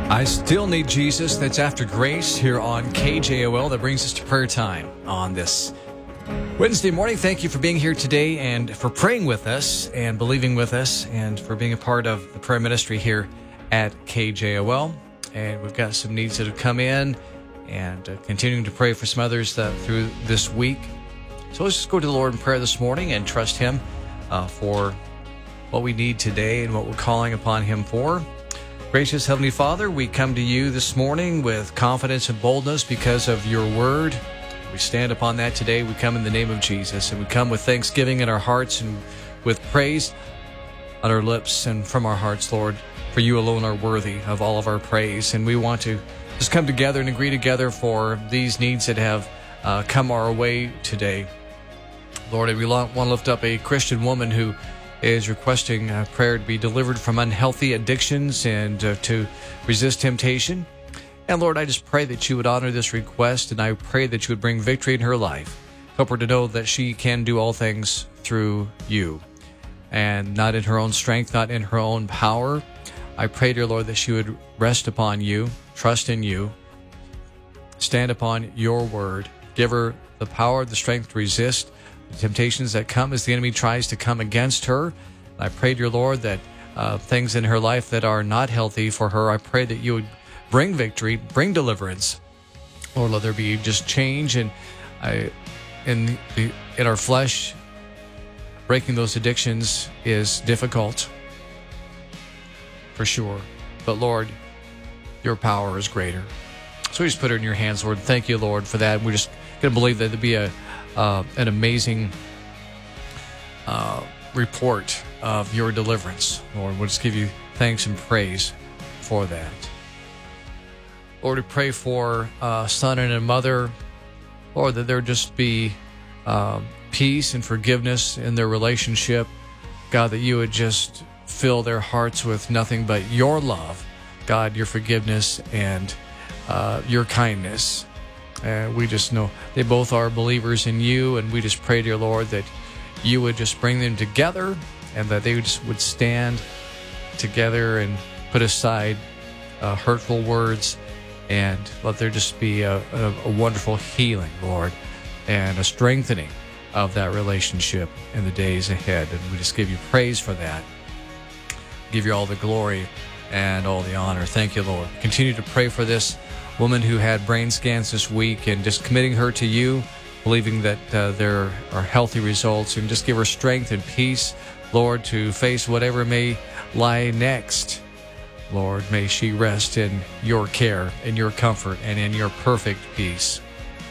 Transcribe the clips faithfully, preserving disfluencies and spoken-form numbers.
I Still Need Jesus. That's After Grace here on K J O L. That brings us to prayer time on this Wednesday morning. Thank you for being here today and for praying with us and believing with us and for being a part of the prayer ministry here at K J O L. And we've got some needs that have come in and uh, continuing to pray for some others uh, through this week. So let's just go to the Lord in prayer this morning and trust Him uh, for what we need today and what we're calling upon Him for. Gracious Heavenly Father, we come to you this morning with confidence and boldness because of your word. We stand upon that today. We come in the name of Jesus, and we come with thanksgiving in our hearts and with praise on our lips and from our hearts, Lord, for you alone are worthy of all of our praise. And we want to just come together and agree together for these needs that have uh, come our way today. Lord, we want to lift up a Christian woman who is requesting uh, prayer to be delivered from unhealthy addictions and uh, to resist temptation. And Lord, I just pray that you would honor this request, and I pray that you would bring victory in her life. Help her to know that she can do all things through you, and not in her own strength, not in her own power. I pray, dear Lord, that she would rest upon you, trust in you, stand upon your word. Give her the power, the strength to resist the temptations that come as the enemy tries to come against her. I pray, dear Lord, that uh, things in her life that are not healthy for her, I pray that you would bring victory, bring deliverance. Lord, let there be just change and I, in the, in our flesh. Breaking those addictions is difficult, for sure. But Lord, your power is greater. So we just put it in your hands, Lord. Thank you, Lord, for that. We're just going to believe that there'll be a Uh, an amazing uh, report of your deliverance, Lord. We'll just give you thanks and praise for that. Lord, we pray for a son and a mother, Lord, that there just be uh, peace and forgiveness in their relationship. God, that you would just fill their hearts with nothing but your love, God, your forgiveness and uh, your kindness. And we just know they both are believers in you, and we just pray, dear Lord, that you would just bring them together and that they just would stand together and put aside uh, hurtful words, and let there just be a, a, a wonderful healing, Lord, and a strengthening of that relationship in the days ahead. And we just give you praise for that. Give you all the glory and all the honor. Thank you, Lord. Continue to pray for this woman who had brain scans this week, and just committing her to you, believing that uh, there are healthy results, and just give her strength and peace, Lord, to face whatever may lie next. Lord, may she rest in your care, in your comfort, and in your perfect peace.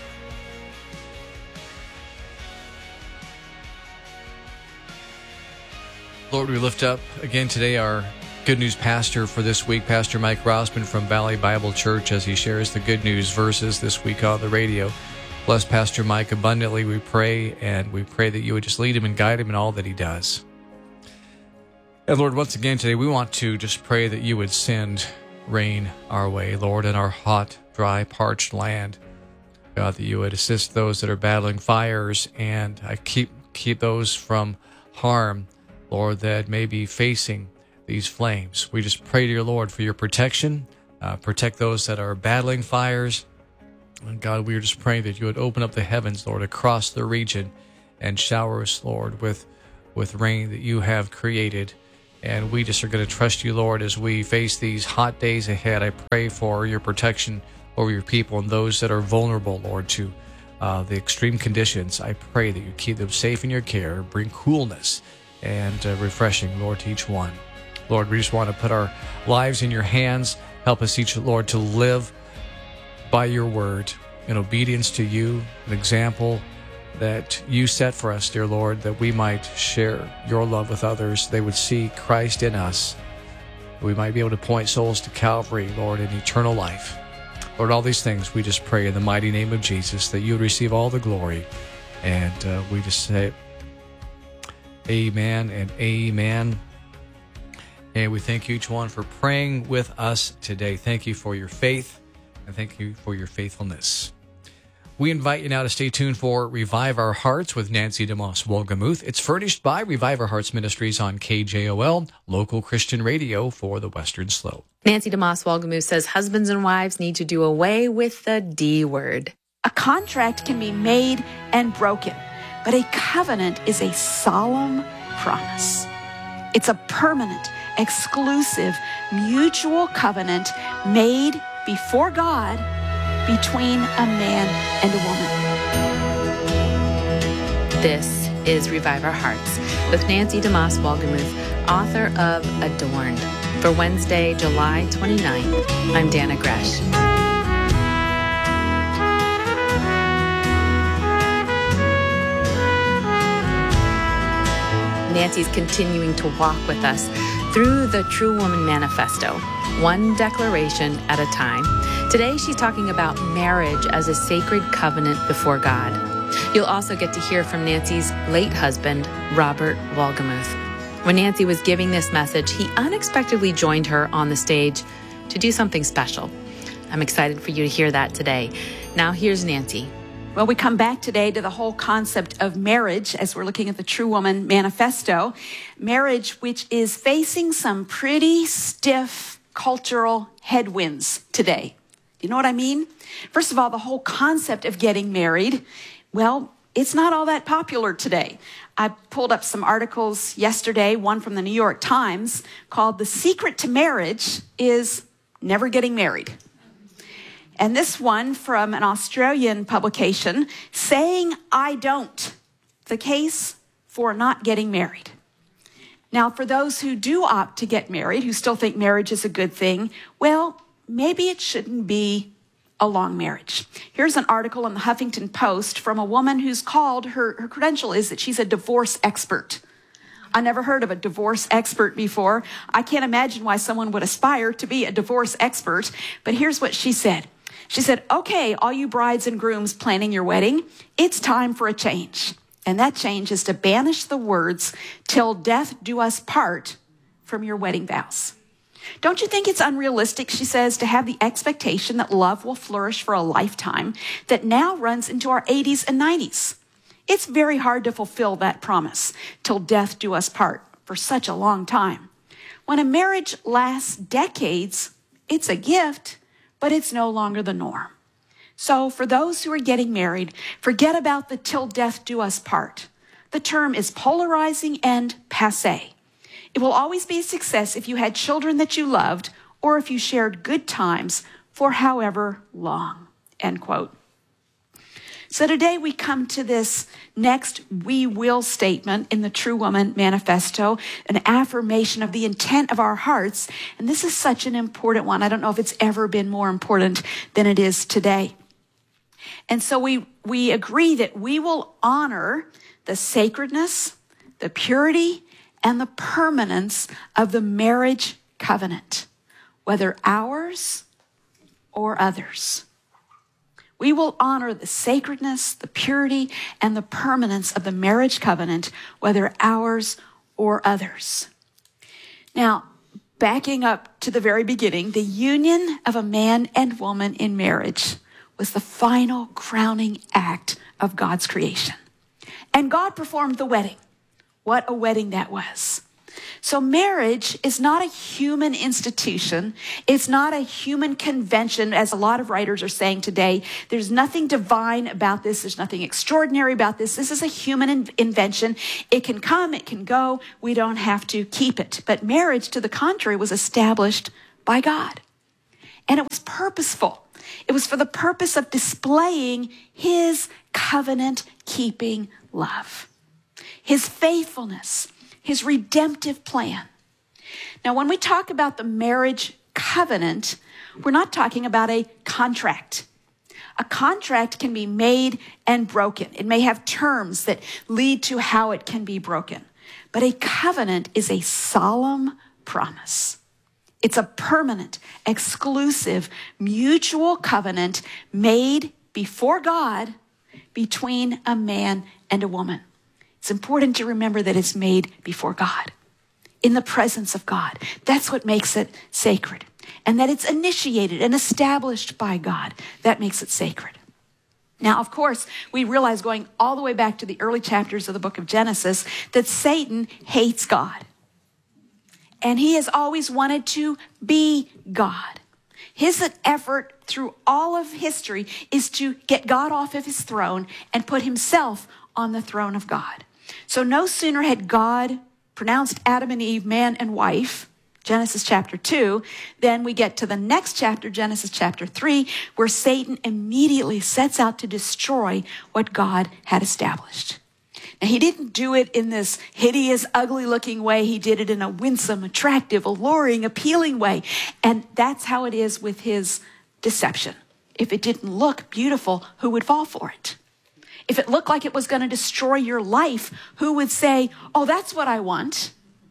Lord, we lift up again today our Good News pastor for this week, Pastor Mike Rossman from Valley Bible Church, as he shares the good news verses this week on the radio. Bless Pastor Mike abundantly, we pray, and we pray that you would just lead him and guide him in all that he does. And Lord, once again today, we want to just pray that you would send rain our way, Lord, in our hot, dry, parched land. God, that you would assist those that are battling fires, and I keep keep those from harm, Lord, that may be facing these flames. We just pray to your Lord for your protection. Uh, protect those that are battling fires. And God, we are just praying that you would open up the heavens, Lord, across the region and shower us, Lord, with, with rain that you have created. And we just are going to trust you, Lord, as we face these hot days ahead. I pray for your protection over your people and those that are vulnerable, Lord, to uh, the extreme conditions. I pray that you keep them safe in your care, bring coolness and uh, refreshing, Lord, to each one. Lord, we just want to put our lives in your hands. Help us each, Lord, to live by your word in obedience to you, an example that you set for us, dear Lord, that we might share your love with others. They would see Christ in us. We might be able to point souls to Calvary, Lord, in eternal life. Lord, all these things we just pray in the mighty name of Jesus, that you would receive all the glory. And uh, we just say amen and amen. And we thank you each one for praying with us today. Thank you for your faith, and thank you for your faithfulness. We invite you now to stay tuned for Revive Our Hearts with Nancy DeMoss Wolgemuth. It's furnished by Revive Our Hearts Ministries on K J O L, local Christian radio for the Western Slope. Nancy DeMoss Wolgemuth says husbands and wives need to do away with the D word. A contract can be made and broken, but a covenant is a solemn promise. It's a permanent, exclusive, mutual covenant made before God between a man and a woman. This is Revive Our Hearts with Nancy DeMoss Wolgemuth, author of Adorned. For Wednesday, July twenty-ninth, I'm Dana Gresh. Nancy's continuing to walk with us through the True Woman Manifesto, one declaration at a time. Today, she's talking about marriage as a sacred covenant before God. You'll also get to hear from Nancy's late husband, Robert Wolgemuth. When Nancy was giving this message, he unexpectedly joined her on the stage to do something special. I'm excited for you to hear that today. Now, here's Nancy. Well, we come back today to the whole concept of marriage as we're looking at the True Woman Manifesto. Marriage, which is facing some pretty stiff cultural headwinds today. You know what I mean? First of all, the whole concept of getting married, well, it's not all that popular today. I pulled up some articles yesterday, one from the New York Times, called "The Secret to Marriage is Never Getting Married." And this one from an Australian publication, "Saying I Don't, the case for not getting married." Now, for those who do opt to get married, who still think marriage is a good thing, well, maybe it shouldn't be a long marriage. Here's an article in the Huffington Post from a woman who's called, her, her credential is that she's a divorce expert. I never heard of a divorce expert before. I can't imagine why someone would aspire to be a divorce expert, but here's what she said. She said, "Okay, all you brides and grooms planning your wedding, it's time for a change. And that change is to banish the words, 'till death do us part,' from your wedding vows. Don't you think it's unrealistic," she says, "to have the expectation that love will flourish for a lifetime that now runs into our eighties and nineties? It's very hard to fulfill that promise, 'till death do us part,' for such a long time. When a marriage lasts decades, it's a gift, but it's no longer the norm. So for those who are getting married, forget about the 'till death do us part.' The term is polarizing and passé. It will always be a success if you had children that you loved or if you shared good times for however long," end quote. So today we come to this next "we will" statement in the True Woman Manifesto, an affirmation of the intent of our hearts. And this is such an important one. I don't know if it's ever been more important than it is today. And so we, we agree that we will honor the sacredness, the purity, and the permanence of the marriage covenant, whether ours or others. We will honor the sacredness, the purity, and the permanence of the marriage covenant, whether ours or others. Now, backing up to the very beginning, the union of a man and woman in marriage was the final crowning act of God's creation. And God performed the wedding. What a wedding that was. So marriage is not a human institution. It's not a human convention, as a lot of writers are saying today. There's nothing divine about this. There's nothing extraordinary about this. This is a human in- invention. It can come, it can go. We don't have to keep it. But marriage, to the contrary, was established by God. And it was purposeful. It was for the purpose of displaying his covenant-keeping love, his faithfulness, his redemptive plan. Now, when we talk about the marriage covenant, we're not talking about a contract. A contract can be made and broken. It may have terms that lead to how it can be broken. But a covenant is a solemn promise. It's a permanent, exclusive, mutual covenant made before God between a man and a woman. It's important to remember that it's made before God, in the presence of God. That's what makes it sacred. And that it's initiated and established by God. That makes it sacred. Now, of course, we realize going all the way back to the early chapters of the book of Genesis that Satan hates God. And he has always wanted to be God. His effort through all of history is to get God off of his throne and put himself on the throne of God. So no sooner had God pronounced Adam and Eve man and wife, Genesis chapter two, then we get to the next chapter, Genesis chapter three, where Satan immediately sets out to destroy what God had established. Now, he didn't do it in this hideous, ugly-looking way. He did it in a winsome, attractive, alluring, appealing way. And that's how it is with his deception. If it didn't look beautiful, who would fall for it? If it looked like it was going to destroy your life, who would say, oh, that's what I want?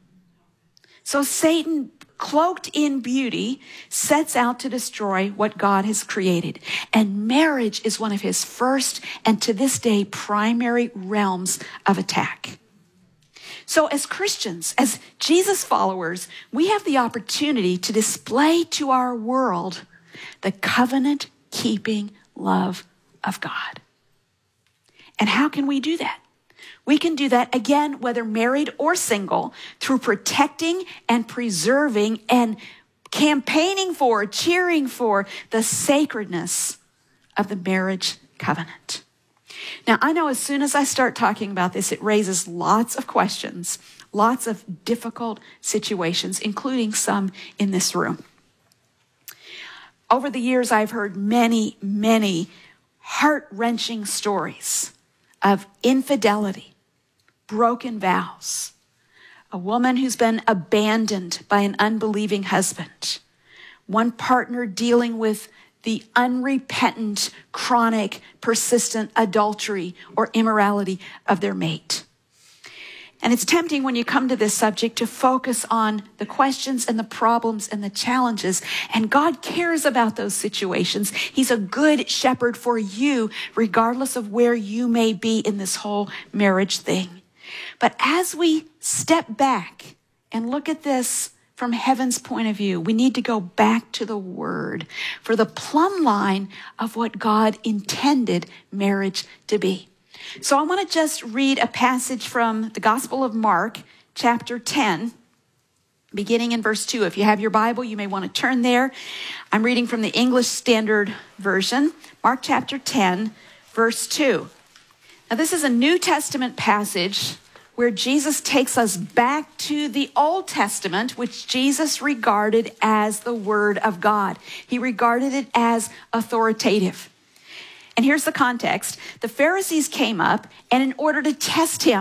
So Satan, cloaked in beauty, sets out to destroy what God has created. And marriage is one of his first and to this day primary realms of attack. So as Christians, as Jesus followers, we have the opportunity to display to our world the covenant-keeping love of God. And how can we do that? We can do that, again, whether married or single, through protecting and preserving and campaigning for, cheering for the sacredness of the marriage covenant. Now, I know as soon as I start talking about this, it raises lots of questions, lots of difficult situations, including some in this room. Over the years, I've heard many, many heart-wrenching stories of infidelity, broken vows, a woman who's been abandoned by an unbelieving husband, one partner dealing with the unrepentant, chronic, persistent adultery or immorality of their mate. And it's tempting when you come to this subject to focus on the questions and the problems and the challenges. And God cares about those situations. He's a good shepherd for you, regardless of where you may be in this whole marriage thing. But as we step back and look at this from heaven's point of view, we need to go back to the Word for the plumb line of what God intended marriage to be. So I want to just read a passage from the Gospel of Mark, chapter ten, beginning in verse two. If you have your Bible, you may want to turn there. I'm reading from the English Standard Version, Mark chapter ten, verse two. Now, this is a New Testament passage where Jesus takes us back to the Old Testament, which Jesus regarded as the Word of God. He regarded it as authoritative. And here's the context. The Pharisees came up, and in order to test him,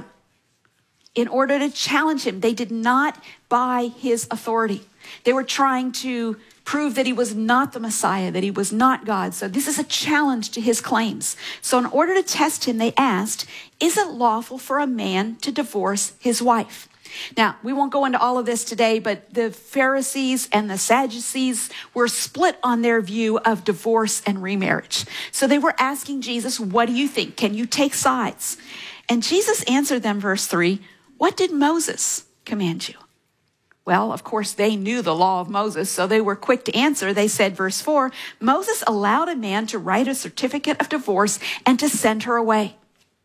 in order to challenge him, they did not buy his authority. They were trying to prove that he was not the Messiah, that he was not God. So this is a challenge to his claims. So in order to test him, they asked, is it lawful for a man to divorce his wife? Now, we won't go into all of this today, but the Pharisees and the Sadducees were split on their view of divorce and remarriage. So they were asking Jesus, what do you think? Can you take sides? And Jesus answered them, verse three, what did Moses command you? Well, of course, they knew the law of Moses, so they were quick to answer. They said, verse four, Moses allowed a man to write a certificate of divorce and to send her away.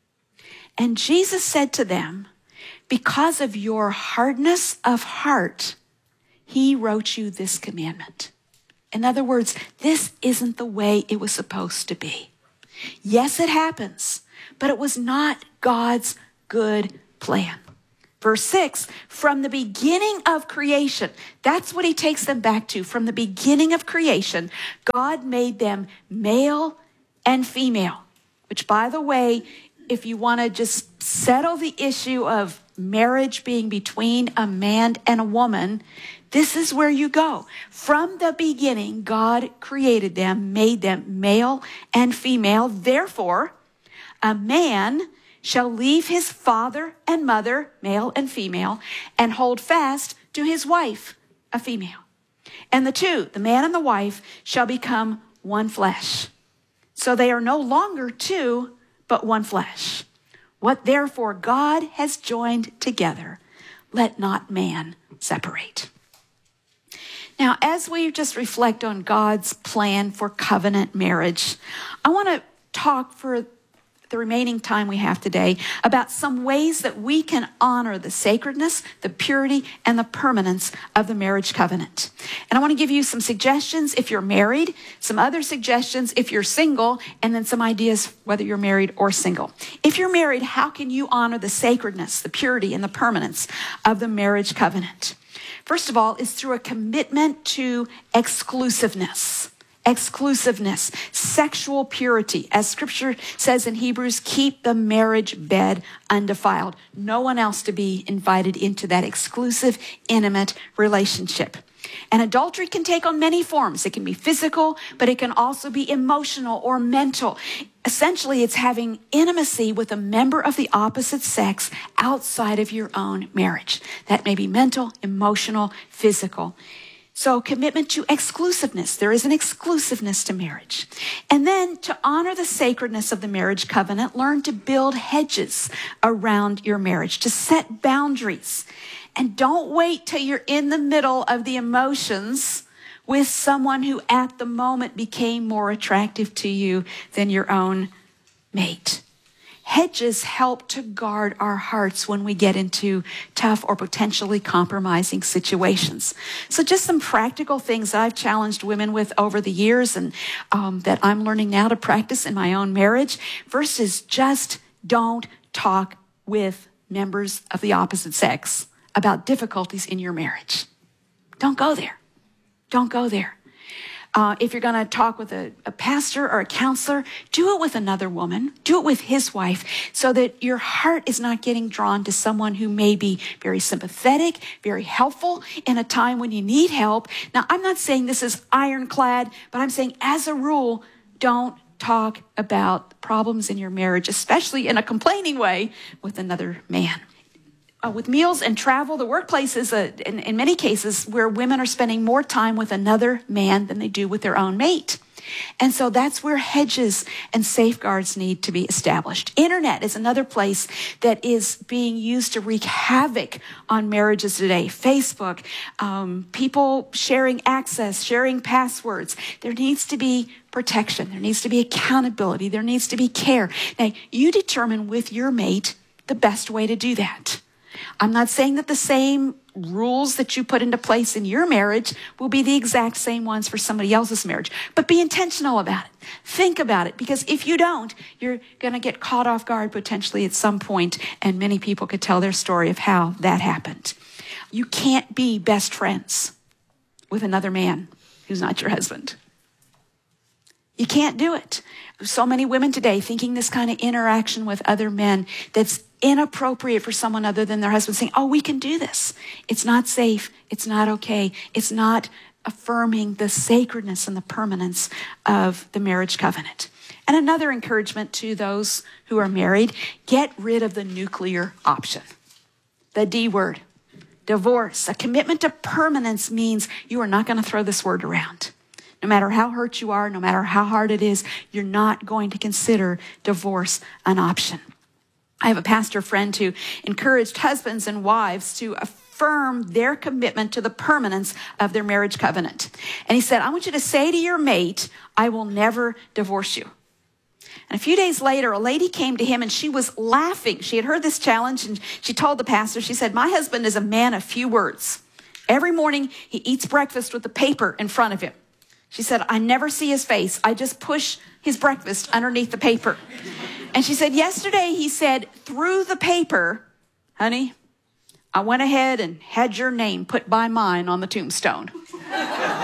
And Jesus said to them, because of your hardness of heart, he wrote you this commandment. In other words, this isn't the way it was supposed to be. Yes, it happens, but it was not God's good plan. Verse six, from the beginning of creation, that's what he takes them back to. From the beginning of creation, God made them male and female, which, by the way, if you want to just settle the issue of marriage being between a man and a woman, this is where you go. From the beginning, God created them, made them male and female. Therefore, a man shall leave his father and mother, male and female, and hold fast to his wife, a female. And the two, the man and the wife, shall become one flesh. So they are no longer two, but one flesh. What therefore God has joined together, let not man separate. Now, as we just reflect on God's plan for covenant marriage, I want to talk for the remaining time we have today about some ways that we can honor the sacredness, the purity, and the permanence of the marriage covenant. And I want to give you some suggestions if you're married, some other suggestions if you're single, and then some ideas whether you're married or single. If you're married, how can you honor the sacredness, the purity, and the permanence of the marriage covenant? First of all, is through a commitment to exclusiveness. Exclusiveness, sexual purity. As scripture says in Hebrews, keep the marriage bed undefiled. No one else to be invited into that exclusive, intimate relationship. And adultery can take on many forms. It can be physical, but it can also be emotional or mental. Essentially, it's having intimacy with a member of the opposite sex outside of your own marriage. That may be mental, emotional, physical. So commitment to exclusiveness. There is an exclusiveness to marriage. And then to honor the sacredness of the marriage covenant, learn to build hedges around your marriage, to set boundaries. And don't wait till you're in the middle of the emotions with someone who at the moment became more attractive to you than your own mate. Hedges help to guard our hearts when we get into tough or potentially compromising situations. So just some practical things I've challenged women with over the years and um, that I'm learning now to practice in my own marriage. First is just don't talk with members of the opposite sex about difficulties in your marriage. Don't go there. Don't go there. Uh, if you're going to talk with a, a pastor or a counselor, do it with another woman. Do it with his wife so that your heart is not getting drawn to someone who may be very sympathetic, very helpful in a time when you need help. Now, I'm not saying this is ironclad, but I'm saying as a rule, don't talk about problems in your marriage, especially in a complaining way, with another man. Uh, with meals and travel, the workplace is, a, in, in many cases, where women are spending more time with another man than they do with their own mate. And so that's where hedges and safeguards need to be established. Internet is another place that is being used to wreak havoc on marriages today. Facebook, um, people sharing access, sharing passwords. There needs to be protection. There needs to be accountability. There needs to be care. Now, you determine with your mate the best way to do that. I'm not saying that the same rules that you put into place in your marriage will be the exact same ones for somebody else's marriage, but be intentional about it. Think about it, because if you don't, you're going to get caught off guard potentially at some point, and many people could tell their story of how that happened. You can't be best friends with another man who's not your husband. You can't do it. So many women today thinking this kind of interaction with other men that's inappropriate for someone other than their husband, saying, oh, we can do this. It's not safe. It's not okay. It's not affirming the sacredness and the permanence of the marriage covenant. And another encouragement to those who are married, get rid of the nuclear option. The D word, divorce. A commitment to permanence means you are not going to throw this word around. No matter how hurt you are, no matter how hard it is, you're not going to consider divorce an option. I have a pastor friend who encouraged husbands and wives to affirm their commitment to the permanence of their marriage covenant. And he said, I want you to say to your mate, I will never divorce you. And a few days later, a lady came to him and she was laughing. She had heard this challenge and she told the pastor, she said, my husband is a man of few words. Every morning he eats breakfast with the paper in front of him. She said, I never see his face. I just push his breakfast underneath the paper. And she said, yesterday he said, through the paper, honey, I went ahead and had your name put by mine on the tombstone.